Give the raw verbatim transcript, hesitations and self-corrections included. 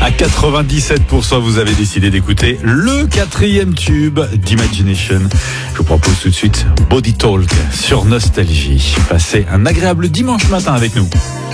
À quatre-vingt-dix-sept pour cent, vous avez décidé d'écouter le quatrième tube d'Imagination. Je vous propose tout de suite Body Talk sur Nostalgie. Passez un agréable dimanche matin avec nous.